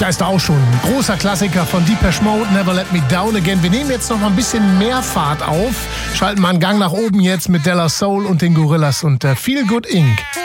Klar, ist da auch schon ein großer Klassiker von Depeche Mode, Never Let Me Down Again. Wir nehmen jetzt noch mal ein bisschen mehr Fahrt auf, schalten mal einen Gang nach oben jetzt mit De La Soul und den Gorillas und Feel Good Inc.